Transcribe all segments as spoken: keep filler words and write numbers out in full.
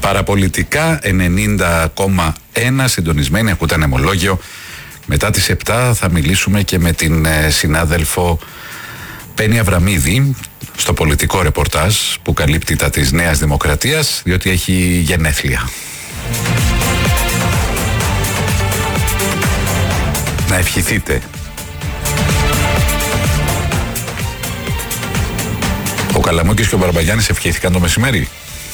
Παραπολιτικά ενενήντα κόμμα ένα, συντονισμένοι, ακούτε Ανεμολόγιο. Μετά τις επτά θα μιλήσουμε και με την συνάδελφο Πέννη Αβραμίδη στο πολιτικό ρεπορτάζ που καλύπτει τα της Νέας Δημοκρατίας, διότι έχει γενέθλια. Να ευχηθείτε. Ο Καλαμούκης και ο Μπαρμπαγιάννης ευχήθηκαν το μεσημέρι.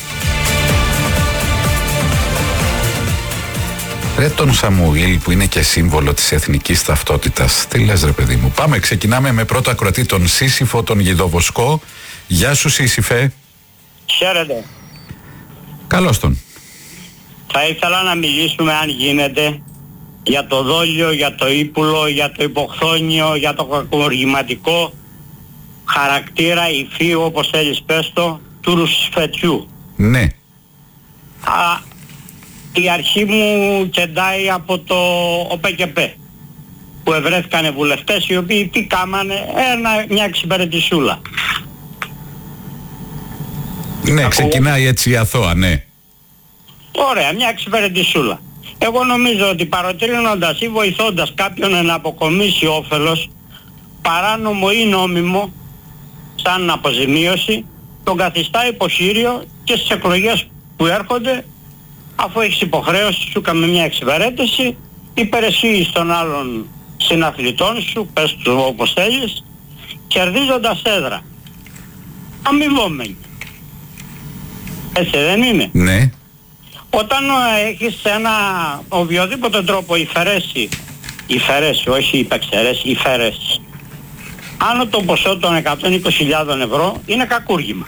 Ρε τον Σαμουήλ που είναι και σύμβολο της εθνικής ταυτότητας. Τι λες ρε παιδί μου. Πάμε, ξεκινάμε με πρώτο ακροατή τον Σύσυφο, τον Γιδοβοσκό. Γεια σου Σύσυφε. Χαίρετε. Καλώς τον. Θα ήθελα να μιλήσουμε αν γίνεται για το δόλιο, για το ύπουλο, για το υποχθόνιο, για το κακοργηματικό χαρακτήρα, υφή, όπως θέλεις πες το, του Ρουσφετιού. Ναι. Α, η αρχή μου κεντάει από το ΟΠΕΚΕΠΕ, που ευρέθηκανε βουλευτές οι οποίοι τι κάμανε, ένα, μια εξυπηρετησούλα. Ναι, ξεκινάει έτσι αθώα, ναι. Ωραία, μια εξυπηρετησούλα. Εγώ νομίζω ότι παροτρύνοντας ή βοηθώντας κάποιον να αποκομίσει όφελος, παράνομο ή νόμιμο, σαν αποζημίωση, τον καθιστά υποχείριο και στις εκλογές που έρχονται, αφού έχεις υποχρέωση σου με μια εξυπηρέτηση, υπηρεσίες των άλλων συναθλητών σου, πες του όπως θέλεις, κερδίζοντας έδρα. Αμοιβόμενοι. Έτσι δεν είναι? Ναι. Όταν έχεις ένα οποιοδήποτε τρόπο υφαιρέσει, υφαιρέσει, όχι υπεξαιρέσει, υφαιρέσει, άνω το ποσό των εκατόν είκοσι χιλιάδες ευρώ είναι κακούργημα.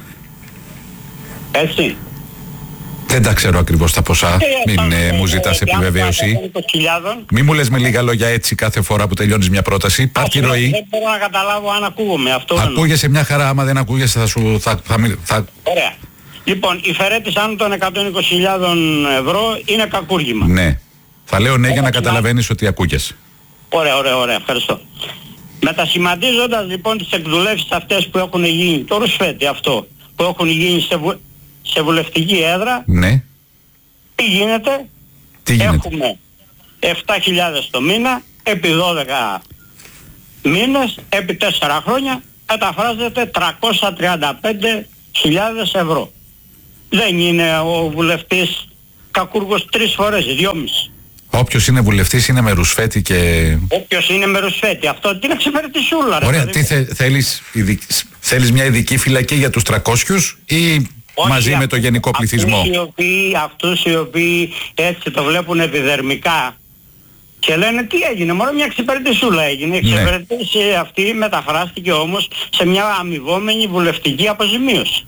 Έτσι. Δεν τα ξέρω ακριβώς τα ποσά, μην ε, μου ζητάς επιβεβαίωση. Μην μου λες με λίγα λόγια έτσι κάθε φορά που τελειώνεις μια πρόταση. Πάρ' τη ροή. Δεν μπορώ να καταλάβω αν ακούγομαι αυτό. Ακούγεσαι μια χαρά, άμα δεν ακούγεσαι θα σου... Θα, θα, θα... Ωραία. Λοιπόν, η φερέτης άνω των εκατόν είκοσι χιλιάδες ευρώ είναι κακούργημα. Ναι. Θα λέω ναι για να καταλαβαίνεις ότι ακούγεσαι. Ωραία, ωραία, ωραία. Ευχαριστώ. Μετασχηματίζοντας λοιπόν τις εκδουλεύσεις αυτές που έχουν γίνει, το ρουσφέτη αυτό, που έχουν γίνει σε, βου... σε βουλευτική έδρα, ναι. Τι γίνεται? Τι γίνεται? Έχουμε επτά χιλιάδες το μήνα, επί δώδεκα μήνες, επί τέσσερα χρόνια, μεταφράζεται τριακόσιες τριάντα πέντε χιλιάδες ευρώ. Δεν είναι ο βουλευτής κακούργος τρεις φορές, δυόμιση. Όποιος είναι βουλευτής είναι με ρουσφέτη και... Όποιος είναι με ρουσφέτη, αυτό τι είναι εξυπηρετησούλα ρε. Ωραία, τι θε, θέλεις, ειδικ, θέλεις μια ειδική φυλακή για τους τριακόσιους ή όχι, μαζί με το γενικό πληθυσμό? Αυτούς οι, οποίοι, αυτούς οι οποίοι έτσι το βλέπουν επιδερμικά και λένε τι έγινε, μόνο μια εξυπηρετησούλα έγινε. Η εξυπηρετήση ναι. αυτή μεταφράστηκε όμως σε μια αμοιβόμενη βουλευτική αποζημίωση.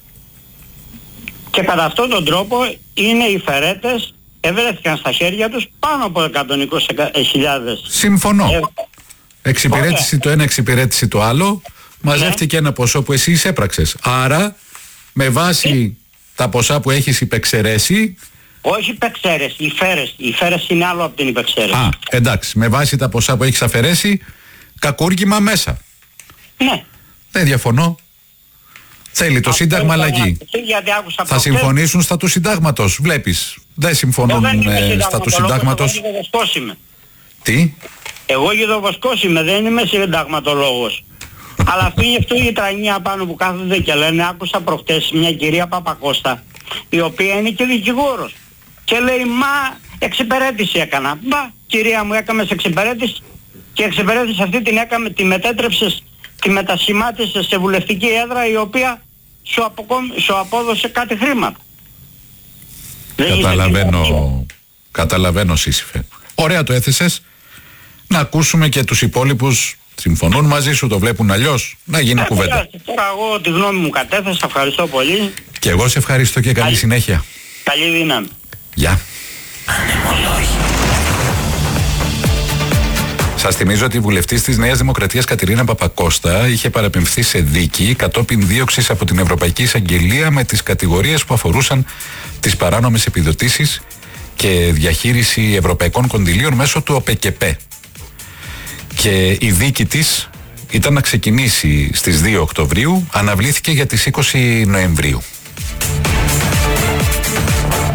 Και κατά αυτόν τον τρόπο είναι οι φερέτες, ευρέθηκαν στα χέρια τους πάνω από εκατόν είκοσι χιλιάδες. Συμφωνώ. Ε, εξυπηρέτηση το ένα, εξυπηρέτηση το άλλο. Μαζεύτηκε ναι. ένα ποσό που εσύ εισέπραξες. Άρα, με βάση ε. τα ποσά που έχεις υπεξαιρέσει... Όχι υπεξαίρεση, υφαίρεση. Η υφαίρεση είναι άλλο από την υπεξαίρεση. Α, εντάξει. Με βάση τα ποσά που έχεις αφαιρέσει, κακούργημα μέσα. Ναι. Δεν διαφωνώ. Θέλει το αυτό Σύνταγμα αλλαγή. Θα συμφωνήσουν στα του Συντάγματος. Βλέπεις. Δεν συμφωνούν δεν ε, στα του Συντάγματος. Εγώ γιδοβοσκός είμαι. Τι? Εγώ γιδοβοσκός είμαι, δεν είμαι συνταγματολόγος. Αλλά αυτή είναι αυτή η τρανία πάνω που κάθονται και λένε, άκουσα προχτές μια κυρία Παπακώστα, η οποία είναι και δικηγόρος. Και λέει, μα εξυπηρέτηση έκανα. Μπα, κυρία μου, έκαμες εξυπηρέτηση και η εξυπηρέτηση αυτή την έκαμε, τη μετέτρεψες, τη μετασχημάτισες σε βουλευτική έδρα η οποία σου, αποκομ, σου απόδωσε κάτι χρήματα. Καταλαβαίνω, καταλαβαίνω Σύσυφε. Ωραία το έθεσες. Να ακούσουμε και τους υπόλοιπους. Συμφωνούν μαζί σου, το βλέπουν αλλιώς? Να γίνει ε, κουβέντα. Τώρα εγώ τη γνώμη μου κατέθεσα, ευχαριστώ πολύ. Και εγώ σε ευχαριστώ και καλή καλή συνέχεια. Καλή δύναμη. Γεια. Σας θυμίζω ότι η βουλευτής της Νέας Δημοκρατίας Κατερίνα Παπακώστα είχε παραπεμφθεί σε δίκη κατόπιν δίωξης από την Ευρωπαϊκή Εισαγγελία με τις κατηγορίες που αφορούσαν τις παράνομες επιδοτήσεις και διαχείριση ευρωπαϊκών κονδυλίων μέσω του ΟΠΕΚΕΠΕ. Και η δίκη της ήταν να ξεκινήσει στις δύο Οκτωβρίου, αναβλήθηκε για τις είκοσι Νοεμβρίου.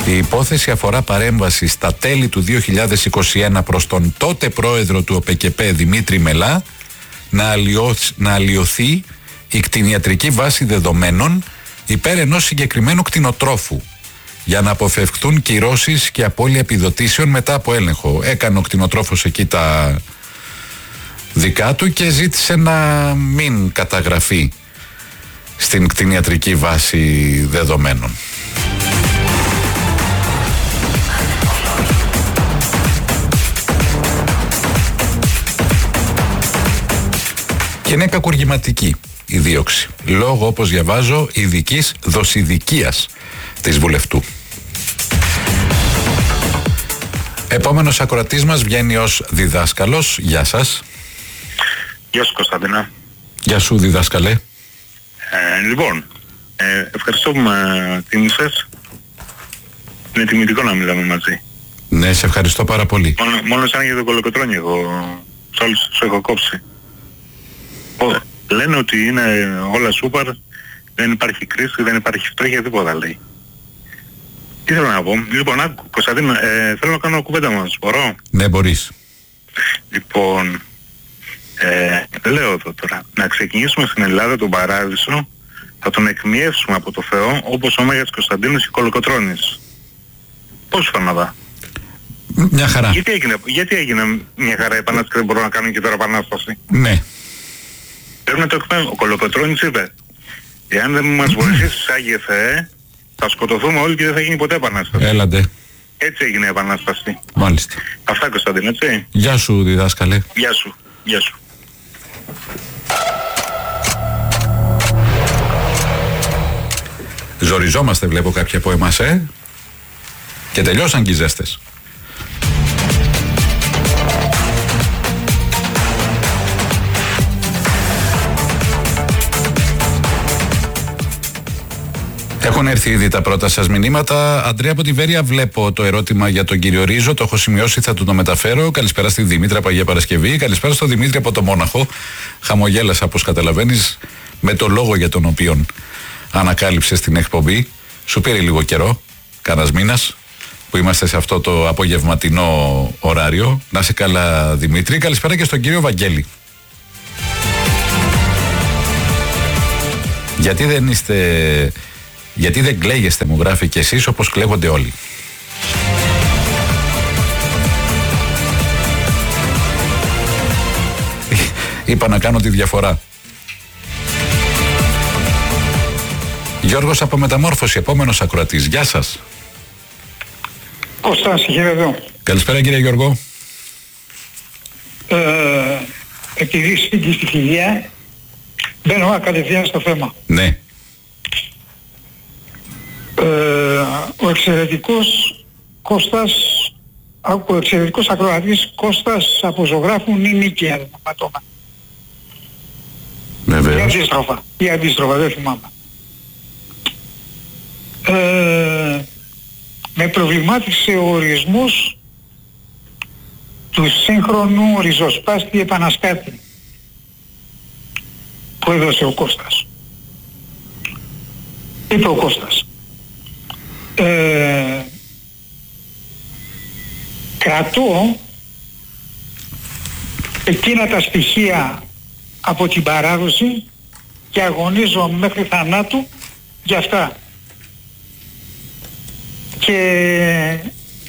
Η υπόθεση αφορά παρέμβαση στα τέλη του δύο χιλιάδες είκοσι ένα προς τον τότε πρόεδρο του ΟΠΕΚΕΠΕ Δημήτρη Μελά να, αλλοιώσει, να αλλοιωθεί η κτηνιατρική βάση δεδομένων υπέρ ενός συγκεκριμένου κτηνοτρόφου για να αποφευχθούν κυρώσεις και απώλεια επιδοτήσεων μετά από έλεγχο. Έκανε ο κτηνοτρόφος εκεί τα δικά του και ζήτησε να μην καταγραφεί στην κτηνιατρική βάση δεδομένων. Και είναι κακουργηματική η δίωξη, λόγω, όπως διαβάζω, ειδικής δοσηδικίας της βουλευτού. Επόμενος ακροατής μας βγαίνει ως διδάσκαλος. Γεια σας. Γεια σου Κωνσταντίνα. Γεια σου διδάσκαλε. Ε, λοιπόν, ε, ευχαριστώ που με τίμησες. Είναι τιμητικό να μιλάμε μαζί. Ναι, σε ευχαριστώ πάρα πολύ. Μόνο, μόνο σαν για τον Κολοκοτρώνη εγώ σ' όλους τους έχω κόψει. Ο, λένε ότι είναι όλα σούπερ, δεν υπάρχει κρίση, δεν υπάρχει φτώχεια, τίποτα λέει. Τι θέλω να πω. Λοιπόν, άκου Κωνσταντίνο, ε, θέλω να κάνω κουβέντα μας, μπορώ? Ναι, μπορείς. Λοιπόν, ε, λέω εδώ τώρα, να ξεκινήσουμε στην Ελλάδα τον παράδεισο, θα τον εκμιεύσουμε από το Θεό, όπως ο Μέγας Κωνσταντίνος και Κολοκοτρώνης. Πώς φαναδά? Μια χαρά. Γιατί έγινε, γιατί έγινε μια χαρά η επανάσταση και δεν μπορούμε να κάνουμε και τώρα επανάσταση? Ναι. Πρέπει να το εκπέμπω. Ο Κολοκοτρώνης είπε, εάν δεν μας βοηθήσεις Άγιε Θεέ, θα σκοτωθούμε όλοι και δεν θα γίνει ποτέ επανάσταση. Έλατε. Έτσι έγινε η επανάσταση. Μάλιστα. Αυτά Κωνσταντίνο, έτσι. Γεια σου διδάσκαλε. Γεια σου. Γεια σου. Ζοριζόμαστε βλέπω κάποιοι από εμάς, ε. Και τελειώσαν και οι ζέστες. Έχουν έρθει ήδη τα πρώτα σας μηνύματα. Αντρέα από τη Βέρεια, βλέπω το ερώτημα για τον κύριο Ρίζο. Το έχω σημειώσει, θα του το μεταφέρω. Καλησπέρα στη Δήμητρα από Αγία Παρασκευή. Καλησπέρα στο Δημήτρη από το Μόναχο. Χαμογέλασα, όπως καταλαβαίνεις, με το λόγο για τον οποίο ανακάλυψες την εκπομπή. Σου πήρε λίγο καιρό, κανένας μήνας, που είμαστε σε αυτό το απογευματινό ωράριο. Να είσαι καλά, Δημήτρη. Καλησπέρα και στον κύριο Βαγγέλη. Γιατί δεν είστε. Γιατί δεν κλαίγεστε, μου γράφει και εσείς, όπως κλαίγονται όλοι. Είπα να κάνω τη διαφορά. Γιώργος από Μεταμόρφωση, επόμενος ακροατής. Γεια σας. Κώστας, χαίρετο. Καλησπέρα κύριε Γιώργο. Ε, επειδή στην στη φιλία, μπαίνω κατευθείαν στο θέμα. Ναι. Ε, ο εξαιρετικός Κώστας, ο εξαιρετικός ακροατής Κώστας από Ζωγράφου Νίκαια, δεν πατώμα. Βεβαίως. Ή αντίστροφα, ή αντίστροφα, δεν θυμάμαι. Ε, με προβλημάτισε ο ορισμός του σύγχρονου ριζοσπάστη επαναστάτη που έδωσε ο Κώστας. Είπε ο Κώστας, ε, κρατώ εκείνα τα στοιχεία από την παράδοση και αγωνίζω μέχρι θανάτου για αυτά. Και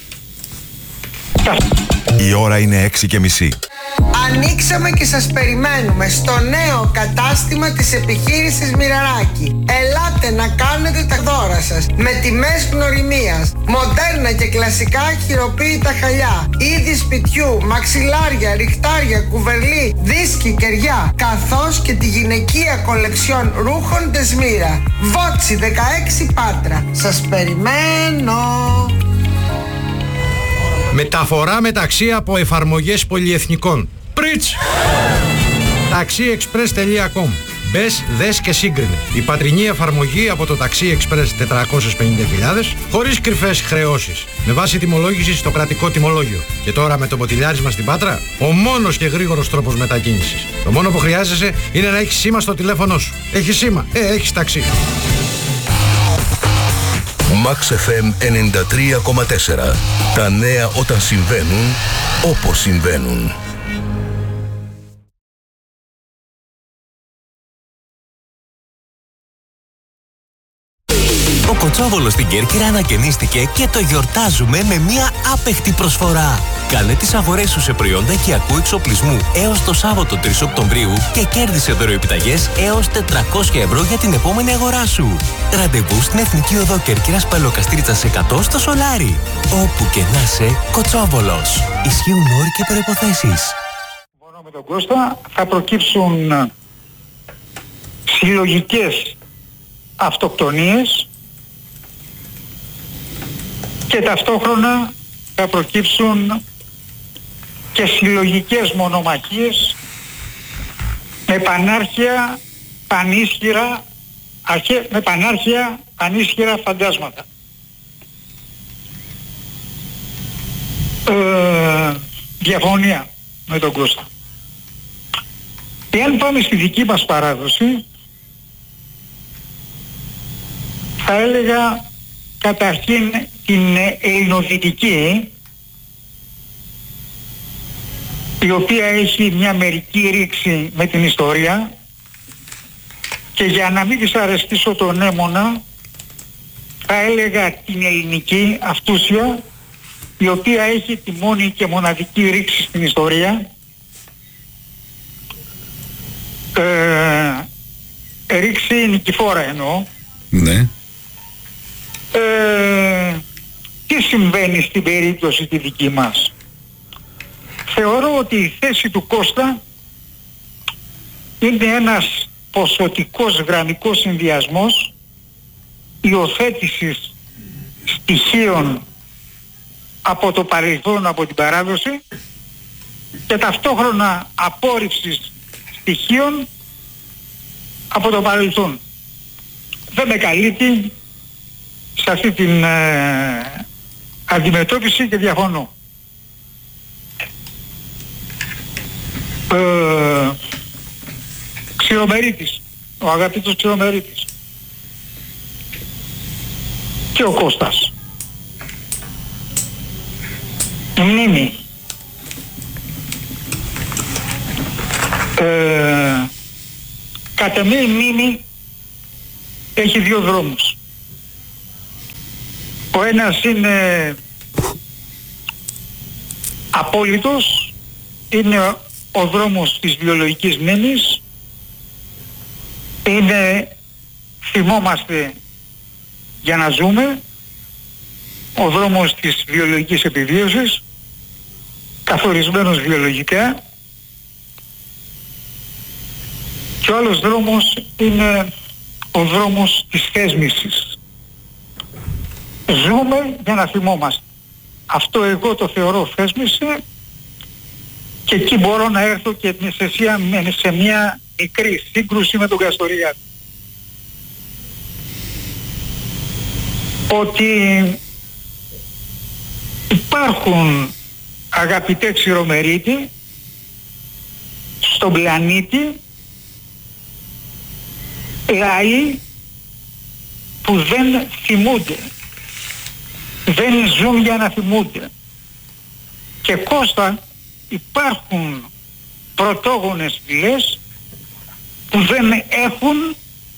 η ώρα είναι έξι και μισή. Ανοίξαμε και σας περιμένουμε στο νέο κατάστημα της επιχείρησης Μοιραράκη. Ελάτε να κάνετε τα δώρα σας με τιμές γνωριμίας, μοντέρνα και κλασικά χειροποίητα χαλιά, είδη σπιτιού, μαξιλάρια, ριχτάρια, κουβερλί, δίσκοι, κεριά, καθώς και τη γυναικεία κολεξιόν ρούχων Τεσμύρα. Βότσι δεκαέξι Πάτρα. Σας περιμένω. Μεταφορά μεταξύ από εφαρμογές πολυεθνικών. Πριτς! taxiexpress τελεία com. Μπες, δες και σύγκρινε. Η πατρινή εφαρμογή από το TaxiExpress τετρακόσιες πενήντα χιλιάδες, χωρίς κρυφές χρεώσεις. Με βάση τιμολόγηση στο κρατικό τιμολόγιο. Και τώρα με το ποτηλιάρισμα στην Πάτρα, ο μόνος και γρήγορος τρόπος μετακίνησης. Το μόνο που χρειάζεσαι είναι να έχεις σήμα στο τηλέφωνο σου. Έχεις σήμα, ε, έχεις ταξί. Max εφ εμ ενενήντα τρία κόμμα τέσσερα. Τα νέα όταν συμβαίνουν, όπως συμβαίνουν. Ο Κοτσόβολος στην Κέρκυρα ανακαινίστηκε και το γιορτάζουμε με μια άπεχτη προσφορά. Κάνε τις αγορές σου σε προϊόντα οικιακού εξοπλισμού έως το Σάββατο τρεις Οκτωβρίου και κέρδισε δωροεπιταγές έως τετρακόσια ευρώ για την επόμενη αγορά σου. Ραντεβού στην Εθνική Οδό Κέρκυρας Παλαιοκαστρίτσας εκατό στο Σολάρι. Όπου και να σε, Κοτσόβολος. Ισχύουν όροι και προϋποθέσεις. Μόνο με τον Κώστα θα προκύψουν συλλογικές αυτοκτονίες και ταυτόχρονα θα προκύψουν και συλλογικές μονομαχίες με πανάρχια πανίσχυρα, αρχέ, με πανάρχια πανίσχυρα φαντάσματα. Ε, διαφωνία με τον Κώστα. Εάν πάμε στη δική μας παράδοση, θα έλεγα καταρχήν την ελληνοδυτική, η οποία έχει μια μερική ρήξη με την ιστορία, και για να μην δυσαρεστήσω τον έμονα θα έλεγα την ελληνική αυτούσια, η οποία έχει τη μόνη και μοναδική ρήξη στην ιστορία, ε, ρήξη νικηφόρα εννοώ. Ναι. Ε, τι συμβαίνει στην περίπτωση τη δική μας? Θεωρώ ότι η θέση του Κώστα είναι ένας ποσοτικός γραμμικός συνδυασμός υιοθέτησης στοιχείων από το παρελθόν, από την παράδοση, και ταυτόχρονα απόρριψης στοιχείων από το παρελθόν. Δεν με καλύπτει σε αυτή την ε, αντιμετώπιση και διαφωνώ. Ε, Ξηρομερίτης, ο αγαπητός Ξηρομερίτης και ο Κώστας. Μνήμη. Ε, κατ' εμέ η μνήμη έχει δύο δρόμους. Ο ένας είναι απόλυτος, είναι ο δρόμος της βιολογικής μνήμης, είναι θυμόμαστε για να ζούμε, ο δρόμος της βιολογικής επιβίωσης, καθορισμένος βιολογικά, και ο άλλος δρόμος είναι ο δρόμος της θέσμησης. Ζούμε για να θυμόμαστε. Αυτό εγώ το θεωρώ θέσμηση, και εκεί μπορώ να έρθω και σε μια μικρή σύγκρουση με τον Καστοριάδη. Ότι υπάρχουν, αγαπητέ Ξηρομερίτη, στον πλανήτη λαοί που δεν θυμούνται, δεν ζουν για να θυμούνται. Και Κώστα, υπάρχουν πρωτόγονες φυλές που δεν έχουν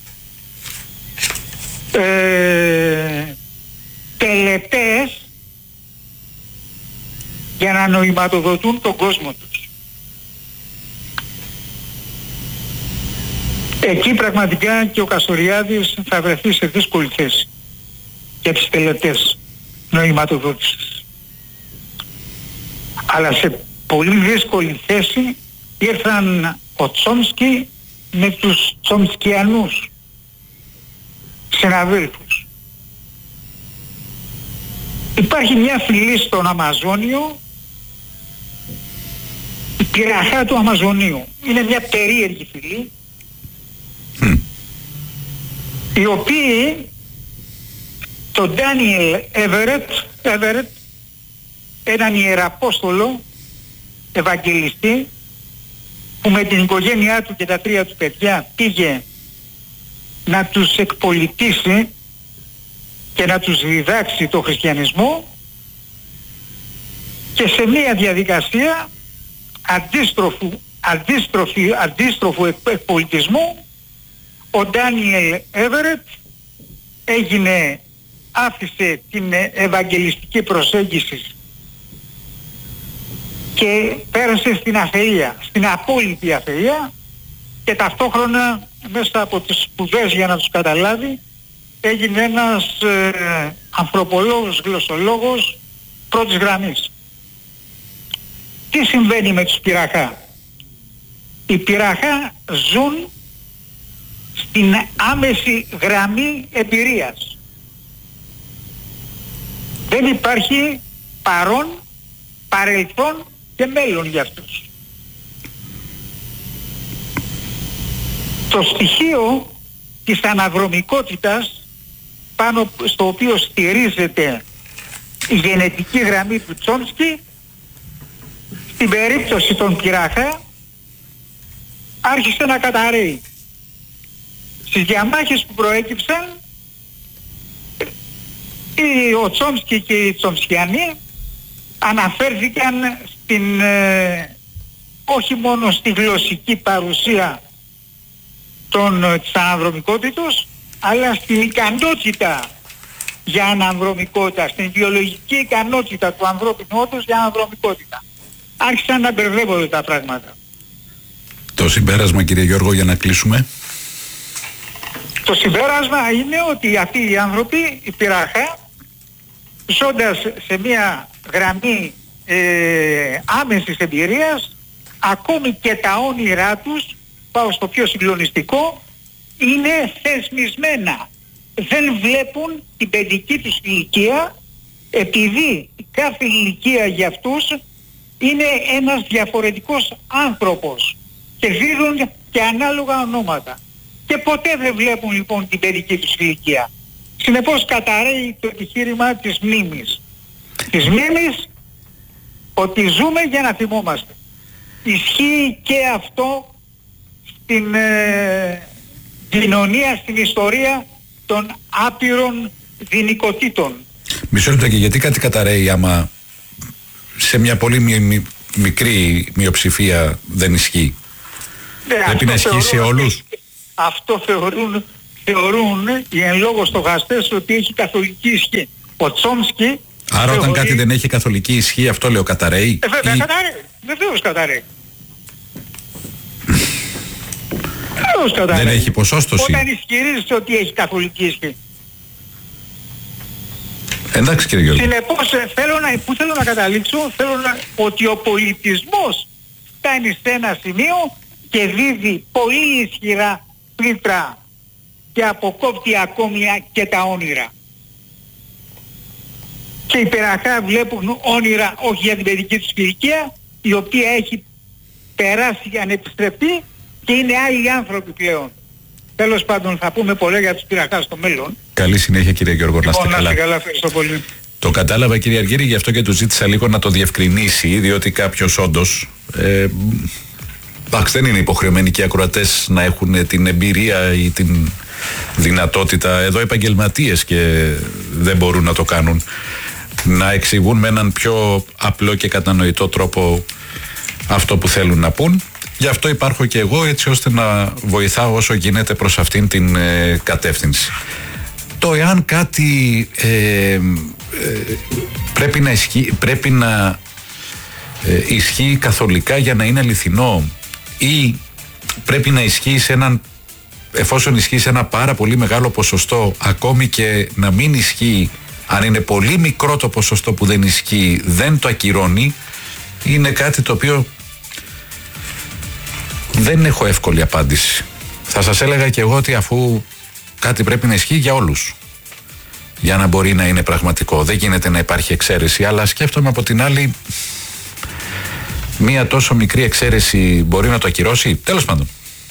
ε, τελετές για να νοηματοδοτούν τον κόσμο τους. Εκεί πραγματικά και ο Καστοριάδης θα βρεθεί σε δύσκολη θέση για τις τελετές νοηματοδότησης. Αλλά σε πολύ δύσκολη θέση ήρθαν ο Τσόμσκι με τους Τσομσκιανούς συναδέλφους. Υπάρχει μια φυλή στον Αμαζόνιο, η πυραχά του Αμαζονίου. Είναι μια περίεργη φυλή, mm. οι οποίοι τον Ντάνιελ Έβερετ, Έβερετ, έναν ιεραπόστολο Ευαγγελιστή, που με την οικογένειά του και τα τρία του παιδιά πήγε να τους εκπολιτήσει και να τους διδάξει το χριστιανισμό, και σε μια διαδικασία αντίστροφου, αντίστροφη, αντίστροφου εκπολιτισμού ο Ντάνιελ Έβερετ έγινε, άφησε την ευαγγελιστική προσέγγιση και πέρασε στην αθεία, στην απόλυτη αθεία, και ταυτόχρονα μέσα από τις σπουδές, για να τους καταλάβει, έγινε ένας ε, ανθρωπολόγος, γλωσσολόγος πρώτης γραμμής. Τι συμβαίνει με τους πυραχά? Οι πυραχά ζουν στην άμεση γραμμή εμπειρίας. Δεν υπάρχει παρόν, παρελθόν και μέλλον για αυτούς. Το στοιχείο της αναδρομικότητας, πάνω στο οποίο στηρίζεται η γενετική γραμμή του Τσόμσκι, στην περίπτωση των πυραχά άρχισε να καταρρέει. Στις διαμάχες που προέκυψαν, ο Τσόμσκι και οι Τσομσκιανοί αναφέρθηκαν στην, ε, όχι μόνο στη γλωσσική παρουσία των, της αναδρομικότητος, αλλά στην ικανότητα για αναδρομικότητα, στην βιολογική ικανότητα του ανθρώπινου όντως για αναδρομικότητα. Άρχισαν να μπερδεύονται τα πράγματα. Το συμπέρασμα, κύριε Γιώργο, για να κλείσουμε. Το συμπέρασμα είναι ότι αυτοί οι άνθρωποι, οι πυραχά, ζώντας σε μια γραμμή ε, άμεσης εμπειρίας, ακόμη και τα όνειρά τους, πάω στο πιο συγκλονιστικό, είναι θεσμισμένα. Δεν βλέπουν την παιδική τους ηλικία, επειδή κάθε ηλικία για αυτούς είναι ένας διαφορετικός άνθρωπος και δίδουν και ανάλογα ονόματα. Και ποτέ δεν βλέπουν λοιπόν την παιδική τους ηλικία. Συνεπώς καταρρέει το επιχείρημα της μνήμης. Της μνήμης ότι ζούμε για να θυμόμαστε. Ισχύει και αυτό στην ε, κοινωνία, στην ιστορία των άπειρων δυνικοτήτων. Μισό λεπτό, και γιατί κάτι καταραίει άμα σε μια πολύ μι, μι, μικρή μειοψηφία δεν ισχύει? Ναι, πρέπει να ισχύει σε όλους. Αυτό θεωρούν, θεωρούν οι εν λόγω στοχαστές ότι έχει καθολική ισχύ. Ο Τσόμσκι... Άρα θεωρεί... όταν κάτι δεν έχει καθολική ισχύ, αυτό λέω καταραίει? Ε, βέβαια ή... καταραίει. Βεβαίως καταραίει. Βεβαίως καταραίει. Δεν έχει ποσόστοση. Όταν ισχυρίζεται ότι έχει καθολική ισχύ. Εντάξει, κύριε Γιώργο. Συνεπώς, θέλω να, που θέλω να καταλήξω, θέλω να, ότι ο πολιτισμός φτάνει σε ένα σημείο και δίδει πολύ ισχυρά φίλτρα και αποκόπτει ακόμη και τα όνειρα. Και οι πυραχά βλέπουν όνειρα όχι για την παιδική τους ηλικία, η οποία έχει περάσει ανεπιστρεπτή και είναι άλλοι άνθρωποι πλέον. Τέλος πάντων, θα πούμε πολλά για τους πυραχά στο μέλλον. Καλή συνέχεια, κύριε Γιώργο, να είστε καλά. καλά. Ευχαριστώ πολύ. Το κατάλαβα, κύριε Αργύρη, γι' αυτό και του ζήτησα λίγο να το διευκρινίσει, διότι κάποιος όντως... Ε, εντάξει, δεν είναι υποχρεωμένοι και οι ακροατές να έχουν την εμπειρία ή την δυνατότητα, εδώ επαγγελματίες και δεν μπορούν να το κάνουν, να εξηγούν με έναν πιο απλό και κατανοητό τρόπο αυτό που θέλουν να πούν. Γι' αυτό υπάρχω και εγώ, έτσι ώστε να βοηθάω όσο γίνεται προς αυτήν την ε, κατεύθυνση. Το εάν κάτι ε, ε, πρέπει να ισχύει, πρέπει να ε, ισχύει καθολικά για να είναι αληθινό, ή πρέπει να ισχύει σε έναν, εφόσον ισχύει σε ένα πάρα πολύ μεγάλο ποσοστό, ακόμη και να μην ισχύει, αν είναι πολύ μικρό το ποσοστό που δεν ισχύει, δεν το ακυρώνει, είναι κάτι το οποίο δεν έχω εύκολη απάντηση. Θα σας έλεγα και εγώ ότι αφού κάτι πρέπει να ισχύει για όλους, για να μπορεί να είναι πραγματικό, δεν γίνεται να υπάρχει εξαίρεση, αλλά σκέφτομαι από την άλλη, μία τόσο μικρή εξαίρεση μπορεί να το ακυρώσει? Τέλος πάντων.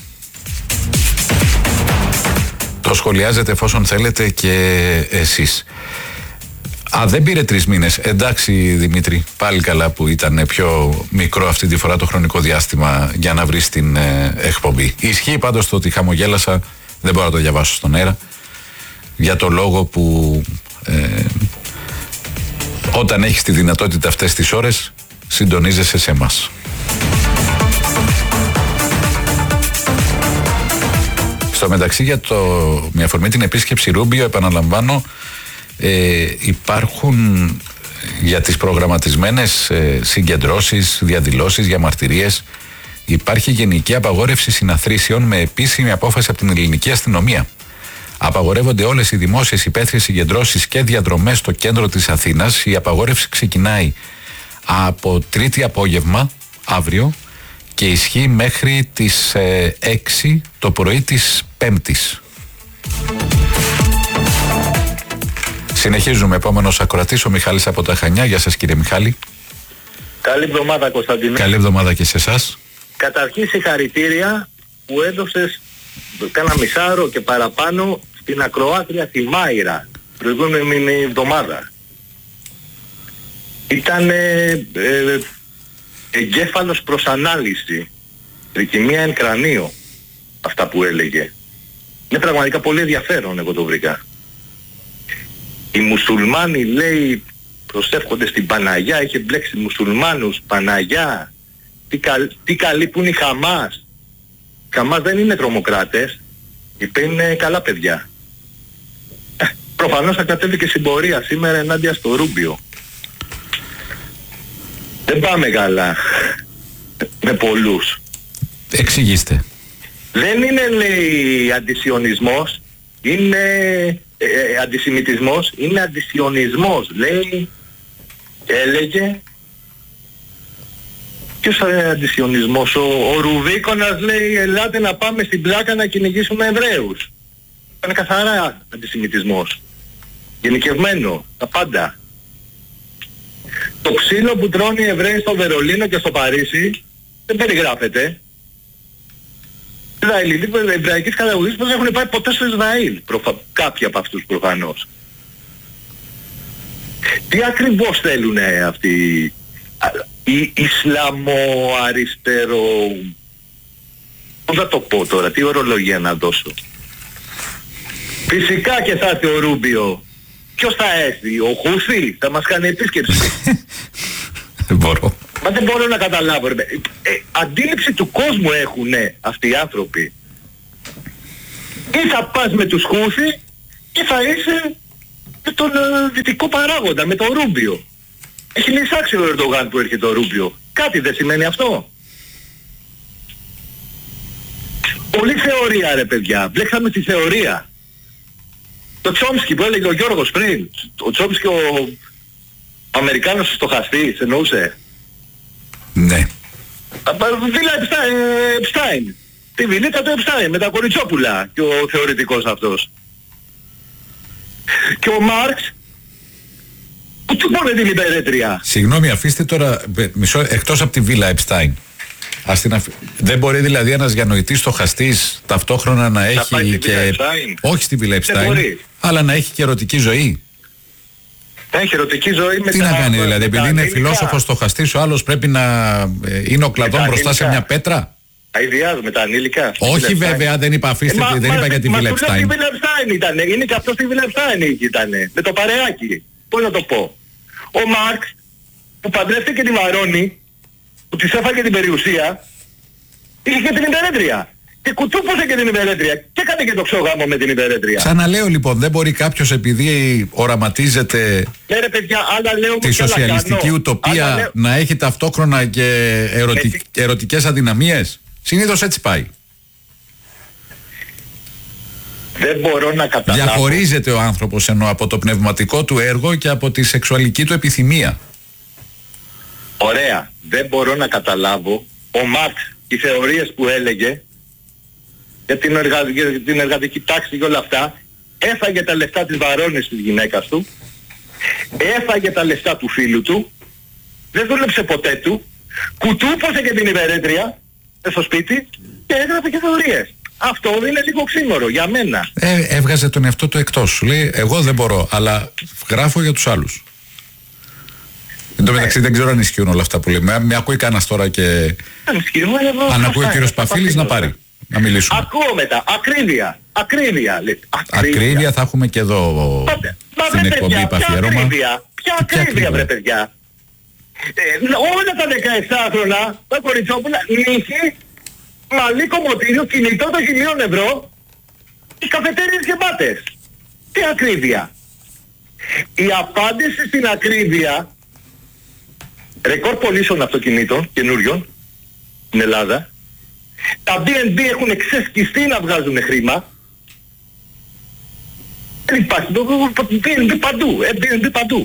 Το σχολιάζετε εφόσον θέλετε και εσείς. Α, δεν πήρε τρεις μήνες. Εντάξει, Δημήτρη, πάλι καλά που ήταν πιο μικρό αυτή τη φορά το χρονικό διάστημα για να βρεις την ε, εκπομπή. Ισχύει πάντως το ότι χαμογέλασα, δεν μπορώ να το διαβάσω στον αέρα, για το λόγο που Ε, όταν έχεις τη δυνατότητα αυτές τις ώρες, συντονίζεσαι σε εμάς. Στο μεταξύ, για το, με αφορμή την επίσκεψη Ρούμπιο, επαναλαμβάνω, ε, υπάρχουν για τις προγραμματισμένες ε, συγκεντρώσεις, διαδηλώσεις, διαμαρτυρίες, υπάρχει γενική απαγόρευση συναθρήσεων με επίσημη απόφαση από την ελληνική αστυνομία. Απαγορεύονται όλες οι δημόσιες υπαίθριες συγκεντρώσεις και διαδρομές στο κέντρο της Αθήνας. Η απαγόρευση ξεκινάει από Τρίτη απόγευμα, αύριο, και ισχύει μέχρι τις ε, έξι το πρωί της Πέμπτης. Συνεχίζουμε. Επόμενος ακροατής, ο Μιχάλης από τα Χανιά. Γεια σας, κύριε Μιχάλη. Καλή εβδομάδα, Κωνσταντινέ. Καλή εβδομάδα και σε εσάς. Καταρχήν συγχαρητήρια που έδωσες κάνα μισάρο και παραπάνω στην ακροάτρια τη Μάιρα προηγούμενη εβδομάδα. Ήταν ε, ε, εγκέφαλος προς ανάλυση, τρικυμία εν κρανίο, αυτά που έλεγε. Είναι πραγματικά πολύ ενδιαφέρον, εγώ το βρήκα. Οι μουσουλμάνοι, λέει, προσεύχονται στην Παναγιά, είχε μπλέξει μουσουλμάνους, Παναγιά. Τι, καλ, τι καλή που είναι η Χαμάς. Η Χαμάς δεν είναι τρομοκράτες, είπε είναι καλά παιδιά. Ε, προφανώς θα κατέβει και συμπορία σήμερα ενάντια στο Ρούμπιο. Δεν πάμε καλά με πολλούς. Εξηγήστε. Δεν είναι, λέει, αντισιωνισμός, είναι ε, ε, αντισημιτισμός, είναι αντισιωνισμός. Λέει, έλεγε, ποιος είναι αντισιωνισμός, ο, ο Ρουβίκονας, λέει, ελάτε να πάμε στην πλάκα να κυνηγήσουμε Εβραίους. Είναι καθαρά αντισημιτισμός. Γενικευμένο, τα πάντα. Το ξύλο που τρώνε οι Εβραίοι στο Βερολίνο και στο Παρίσι δεν περιγράφεται. Οι εβραϊκές καταγωγές δεν έχουν πάει ποτέ στο Ισραήλ. Προφα... Κάποιοι από αυτούς προφανώς. Τι ακριβώς θέλουν αυτοί οι Ισλαμοαριστερο... Πώς θα το πω τώρα, τι ορολογία να δώσω. Φυσικά και θα έρθει ο Ρούμπιο. Ποιος θα έρθει, ο Χούθη, θα μας κάνει επίσκεψη. Δεν μπορώ. Μα δεν μπορώ να καταλάβω. Ε, ε, αντίληψη του κόσμου έχουν αυτοί οι άνθρωποι. Ή θα πας με τους Χούθη ή θα είσαι με τον ε, δυτικό παράγοντα, με τον Ρούμπιο. Έχει λυσάξει ο Ερντογάν που έρχεται το Ρούμπιο. Κάτι δεν σημαίνει αυτό. Πολύ θεωρία, ρε παιδιά. Μπλέξαμε τη θεωρία. Το Τσόμσκι που έλεγε ο Γιώργος πριν. Ο Τσόμσκι ο Αμερικάνος στοχαστής εννοούσε. Ναι. Βίλα Επστάιν. Τη βιλίτα του Επστάιν με τα κοριτσόπουλα και ο θεωρητικός αυτός. Και ο Μάρξ που του πόνε την υπερέτρια. Συγγνώμη, αφήστε τώρα μισό, εκτός από τη Βίλα Επστάιν. Ας την αφ... Δεν μπορεί δηλαδή ένας διανοητής στοχαστής ταυτόχρονα να έχει και... Όχι στη Βίλα Επστάιν, αλλά να έχει και ερωτική ζωή. Έχει ερωτική ζωή με τι τα... να κάνει δηλαδή, επειδή είναι ανήλικα. Φιλόσοφος στοχαστής, ο άλλος πρέπει να είναι ο κλαδόν μπροστά σε μια πέτρα. Αηδιάζω με τα ανήλικα. Όχι βέβαια, δεν είπα αφήστε, ε, δεν μα, είπα για τη Βίλα Επστάιν. Μα, μα, μα ήταν, είναι και αυτό στη Βίλα Επστάιν ήταν, με το παρεάκι. Πώς να το πω. Ο Μάρξ που παντρεύτηκε τη Βαρόνη, που της έφαγε την περιουσία, είχε και την υπερέτρια. Και κουτούπωσε και την υπερέτρια. Και έκανε και το ξόγαμο με την υπερέτρια. Ξαναλέω λοιπόν, δεν μπορεί κάποιος επειδή οραματίζεται ναι, ρε, παιδιά, άλλα λέω τη σοσιαλιστική κάνω. ουτοπία λέω... να έχει ταυτόχρονα και ερωτι... Έτσι... ερωτικές αδυναμίες. Συνήθως έτσι πάει. Δεν μπορώ να καταλάβω. Διαχωρίζεται ο άνθρωπος ενώ από το πνευματικό του έργο και από τη σεξουαλική του επιθυμία. Ωραία. Δεν μπορώ να καταλάβω ο Μάρξ, οι θεωρίες που έλεγε για την, εργα... για την εργατική τάξη και όλα αυτά, έφαγε τα λεφτά της Βαρόνης της γυναίκας του, έφαγε τα λεφτά του φίλου του, δεν δούλεψε ποτέ του, κουτούπωσε και την υπερέτρια στο σπίτι και έγραφε και θεωρίες. Αυτό είναι λίγο ξύμορο για μένα. Ε, έβγαζε τον εαυτό του εκτός. Σου λέει εγώ δεν μπορώ, αλλά γράφω για τους άλλους. Εν τω μεταξύ δεν ξέρω αν ισχύουν όλα αυτά που λέμε. Με ακούει κανένας τώρα και... Αν ακούει ο κύριος Παφίλης να πάρει. Να μιλήσουμε. Ακούω μετά. Ακρίβεια. Ακρίβεια. Ακρίβεια. Ακρίβεια θα έχουμε και εδώ. Πάτε. στην εκπομπή Παφιέρωμα. Ποια ακρίβεια βρε παιδιά. Ε, όλα τα δεκαεπτάχρονα τα κοριτσόπουλα νύχη, μαλλί, κομμωτήριο, κινητό των χιλίων ευρώ, οι καφετέριες γεμάτες. Τι ακρίβεια. Η απάντηση στην ακρίβεια, ρεκόρ πωλήσεων αυτοκινήτων καινούριων στην Ελλάδα, τα μπι εν μπι έχουν εξεσκιστεί να βγάζουν χρήμα. Δεν υπάρχει, το μπι εν μπι παντού, μπι εν μπι παντού.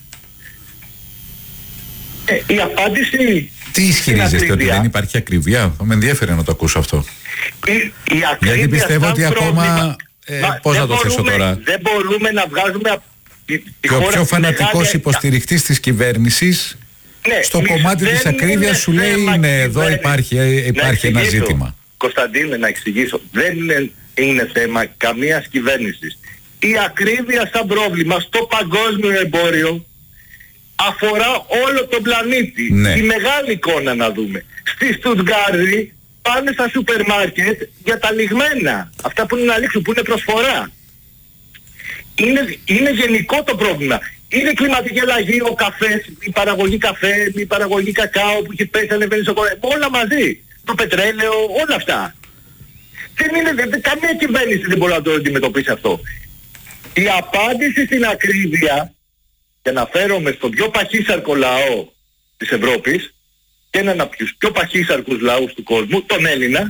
Ε, η απάντηση... Τι ισχυρίζεστε, ότι δεν υπάρχει ακρίβεια? Θα με ενδιαφέρει να το ακούσω αυτό. Η, η Γιατί πιστεύω ότι πρόβλημα, ακόμα... Ε, μα, πώς να το θέσω τώρα. Δεν μπορούμε να βγάζουμε... Η, και ο πιο φανατικός μεγάλη... υποστηρικτής της κυβέρνησης, ναι, στο κομμάτι της ακρίβειας σου λέει είναι εδώ υπάρχει, υπάρχει ένα ζήτημα. Κωνσταντίνε, να εξηγήσω. Δεν είναι, είναι θέμα καμίας κυβέρνησης. Η ακρίβεια σαν πρόβλημα στο παγκόσμιο εμπόριο αφορά όλο τον πλανήτη. Ναι. Η μεγάλη εικόνα να δούμε. Στη Στουτγκάρδη πάνε στα σούπερ μάρκετ για τα λιγμένα. Αυτά που είναι να λήξουν, που είναι προσφορά. Είναι, είναι γενικό το πρόβλημα. Είναι κλιματική αλλαγή, ο καφές, η παραγωγή καφέ, η παραγωγή κακάο που έχει πέσει, ανεβαίνει στο κορέ. Όλα μαζί. Το πετρέλαιο, όλα αυτά. Δεν είναι, δεν, καμία κυβέρνηση δεν μπορεί να το αντιμετωπίσει αυτό. Η απάντηση στην ακρίβεια, και αναφέρομαι στον πιο παχύσαρκο λαό της Ευρώπης και έναν από τους πιο παχύσαρκους λαούς του κόσμου, τον Έλληνα,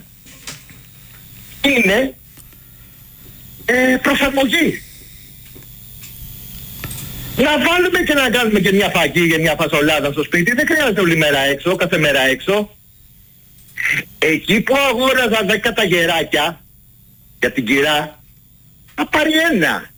είναι ε, προσαρμογή. Να βάλουμε και να κάνουμε και μια φαγή και μια φασολάδα στο σπίτι, δεν χρειάζεται όλη μέρα έξω, κάθε μέρα έξω. Εκεί που αγόραζα δέκα τα γεράκια για την κυρά, θα πάρει ένα.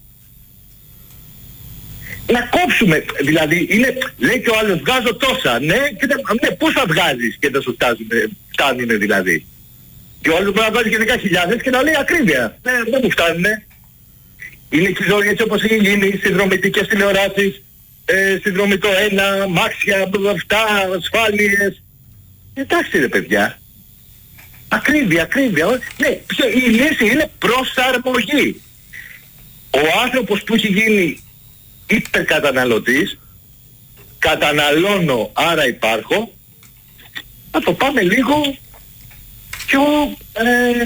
Να κόψουμε, δηλαδή, είναι, λέει και ο άλλος, βγάζω τόσα, ναι, και δεν, ναι, πώς θα βγάζεις και δεν σου φτάζουν, φτάνουνε δηλαδή. Και ο άλλος μπορεί να βγάζει και δέκα χιλιάδες και να λέει ακρίβεια, ναι, δεν μου φτάνουνε. Είναι και η ζωή έτσι όπως έχει γίνει, συνδρομητικές τηλεοράσεις, ε, συνδρομητό ένα, μάξια, αυτά, ασφάλειες. Εντάξει ρε παιδιά. Ακρίβεια, ακρίβεια. Ναι, η λύση είναι προσαρμογή. Ο άνθρωπος που έχει γίνει υπερκαταναλωτής, καταναλώνω άρα υπάρχω, να το πάμε λίγο πιο, ε,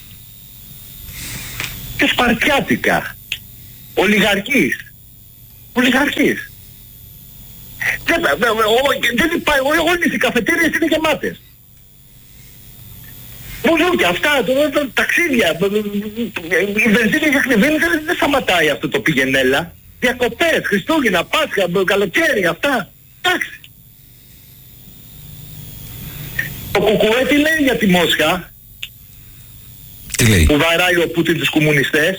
πιο σπαρτιάτικα. Ολιγαρχής. Ολιγαρχής. Δεν, δεν υπάρχει, όλες οι καφετέριες είναι γεμάτες. Μπουλούκια, αυτά, το, το, το, ταξίδια, η βενζίνη για χλεβίνη δεν, δεν σταματάει αυτό το πηγενέλα. Διακοπές, Χριστούγεννα, Πάσχα, καλοκαίρι, αυτά. Εντάξει. Το κουκουέ τι λέει για τη Μόσχα? Τι λέει? Που βαράει ο Πούτιν τους κομμουνιστές.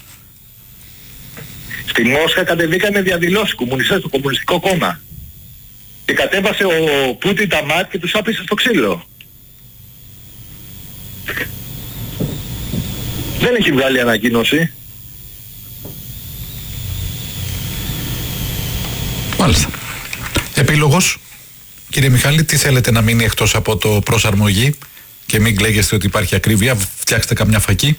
Στη Μόσχα κατεβήκανε διαδηλώσεις κομμουνιστές, το Κομμουνιστικό Κόμμα. Και κατέβασε ο Πούτιν τα μάτια και τους άπησε στο ξύλο. Δεν έχει βγάλει ανακοίνωση. Μάλιστα. Επίλογος, κύριε Μιχάλη, τι θέλετε να μείνει εκτός από το προσαρμογή και μην κλαίγεστε ότι υπάρχει ακρίβεια, φτιάξτε καμιά φακή?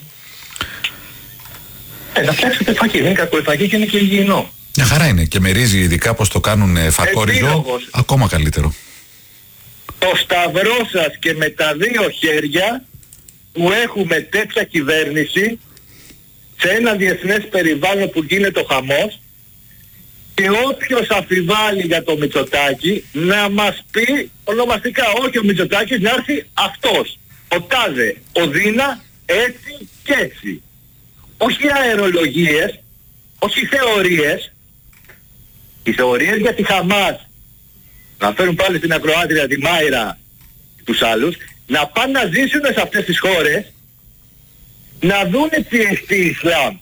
Ε, να φτιάξετε φακή, δεν είναι κακό η φακή και είναι και υγιεινό. Μια χαρά είναι και με ρύζι, ειδικά πως το κάνουν φακόριζο, ακόμα καλύτερο. Το σταυρό σας και με τα δύο χέρια που έχουμε τέτοια κυβέρνηση σε ένα διεθνές περιβάλλον που γίνεται ο χαμός, και όποιος αφιβάλλει για το Μητσοτάκη να μας πει ονομαστικά, όχι ο Μητσοτάκης, να έρθει αυτός, ο τάδε, ο Δίνα, έτσι και έτσι. Όχι αερολογίες, όχι θεωρίες. Οι θεωρίες για τη Χαμάς, να φέρουν πάλι στην ακροάτρια τη Μάιρα και τους άλλους, να πάνε να ζήσουν σε αυτές τις χώρες, να δούνε τι εστί Ισλάμ.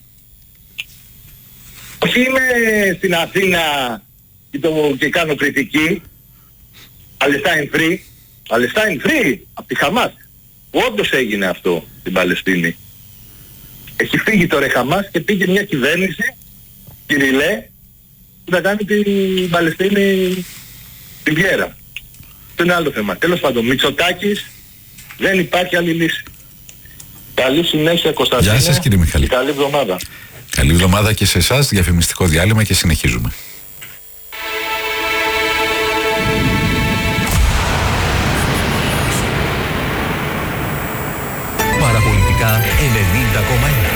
Όχι είμαι στην Αθήνα και, το, και κάνω κριτική, Palestine free, Palestine free από τη Χαμάς. Όντως έγινε αυτό στην Παλαιστίνη. Έχει φύγει το ρε Χαμάς και πήγε μια κυβέρνηση, Κυριλέ, που θα κάνει την Παλαιστίνη την Βιέρα. Αυτό είναι άλλο θέμα. Τέλος πάντων, Μητσοτάκης, δεν υπάρχει άλλη λύση. Καλή συνέχεια, Κωνσταντίνε. Γεια σας, κύριε Μιχάλη. Καλή εβδομάδα. Καλή εβδομάδα και σε εσάς. Διαφημιστικό διάλειμμα και συνεχίζουμε. Παραπολιτικά ενενήντα κόμμα ένα.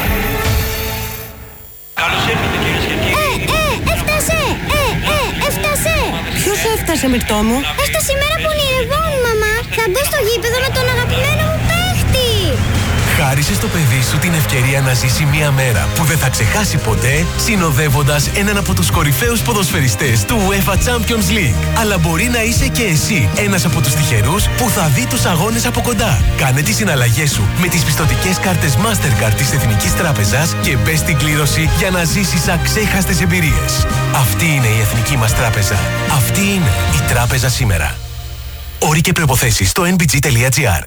Καλώς ήρθατε κυρίες και κύριοι. Ε, ε, έφτασε! Ε, ε, έφτασε! Ποιος έφτασε, Μυρτώ μου? Έφτασε η μέρα που ονειρευόμουν, μαμά. Θα μπω στο γήπεδο με τον αγαπημένο μου παίχτη. Χάρισε στο παιδί σου την ευκαιρία να ζήσει μια μέρα που δεν θα ξεχάσει ποτέ, συνοδεύοντας έναν από τους κορυφαίους ποδοσφαιριστές του UEFA Champions League. Αλλά μπορεί να είσαι και εσύ ένας από τους τυχερούς που θα δει τους αγώνες από κοντά. Κάνε τις συναλλαγές σου με τις πιστωτικές κάρτες Mastercard της Εθνικής Τράπεζας και μπες στην κλήρωση για να ζήσεις αξέχαστες εμπειρίες. Αυτή είναι η Εθνική μας Τράπεζα. Αυτή είναι η Τράπεζα σήμερα. Όροι και προϋποθέσεις στο εν μπι τζι τελεία τζι άρ.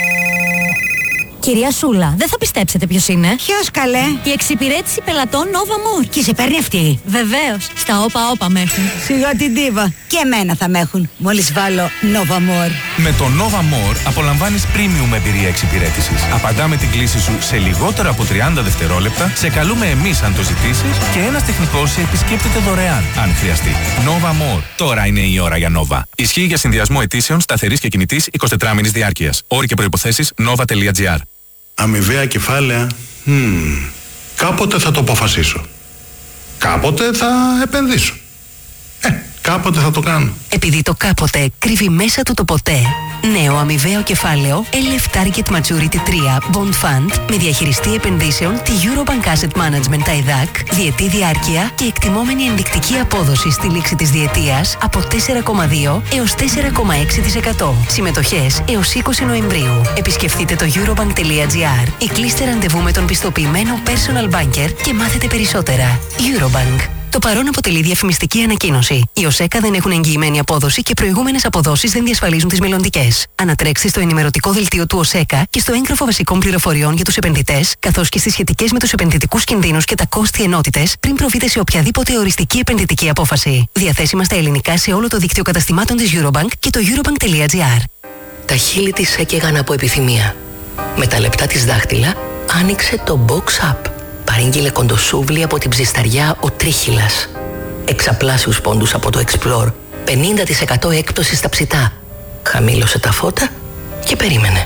Κυρία Σούλα, δεν θα πιστέψετε ποιος είναι. Ποιος, καλέ? Η εξυπηρέτηση πελατών Nova More. Και σε παίρνει αυτή? Βεβαίως. Στα όπα όπα με έχουν. Σιγά την τίβα. Και εμένα θα με έχουν. Μόλις βάλω Nova More. Με το Nova More απολαμβάνεις premium εμπειρία εξυπηρέτησης. Απαντάμε την κλήση σου σε λιγότερο από τριάντα δευτερόλεπτα, σε καλούμε εμείς αν το ζητήσεις και ένας τεχνικός σε επισκέπτεται δωρεάν αν χρειαστεί. Nova More. Τώρα είναι η ώρα για Nova. Ισχύει για συνδυασμό αιτήσεων σταθερής και κινητής εικοσιτετράμηνης διάρκειας. Όροι και προϋποθέσεις nova τελεία τζι άρ. Αμοιβαία κεφάλαια, hmm, κάποτε θα το αποφασίσω. Κάποτε θα επενδύσω. Ε, κάποτε θα το κάνω. Επειδή το κάποτε κρύβει μέσα του το ποτέ. Νέο αμοιβαίο κεφάλαιο ελ εφ Target Maturity τρία Bond Fund με διαχειριστή επενδύσεων τη Eurobank Asset Management άι δι έι σι, διετή διάρκεια και εκτιμόμενη ενδεικτική απόδοση στη λήξη της διετίας από τέσσερα κόμμα δύο έως τέσσερα κόμμα έξι τοις εκατό. Συμμετοχές έως είκοσι Νοεμβρίου. Επισκεφτείτε το eurobank τελεία τζι άρ ή κλείστε ραντεβού με τον πιστοποιημένο personal banker και μάθετε περισσότερα. Eurobank. Το παρόν αποτελεί διαφημιστική ανακοίνωση. Οι ΟΣΕΚΑ δεν έχουν εγγυημένη απόδοση και προηγούμενες αποδόσεις δεν διασφαλίζουν τις μελλοντικές. Ανατρέξτε στο ενημερωτικό δελτίο του ΟΣΕΚΑ και στο έγγραφο βασικών πληροφοριών για τους επενδυτές, καθώς και στις σχετικές με τους επενδυτικούς κινδύνους και τα κόστη ενότητες, πριν προβείτε σε οποιαδήποτε οριστική επενδυτική απόφαση. Διαθέσιμα στα ελληνικά σε όλο το δίκτυο καταστημάτων της Eurobank και το eurobank τελεία τζι άρ. Τα χείλη της έκαιγαν από επιθυμία. Με τα λεπτά της δάχτυλα άνοιξε το Box Up. Παρήγγειλε κοντοσούβλι από την ψισταριά ο Τρίχυλας. Εξαπλάσιους πόντους από το Explore. πενήντα τοις εκατό έκπτωση στα ψητά. Χαμήλωσε τα φώτα και περίμενε.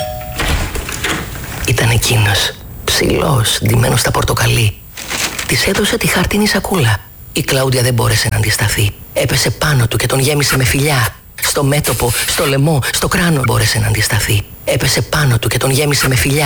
Ήταν εκείνος, ψηλός, ντυμένος στα πορτοκαλί. Της έδωσε τη χάρτινη σακούλα. Η Κλάουντια δεν μπόρεσε να αντισταθεί. Έπεσε πάνω του και τον γέμισε με φιλιά. Στο μέτωπο, στο λαιμό, στο κράνο μπόρεσε να αντισταθεί. Έπεσε πάνω του και τον γέμισε με φιλιά.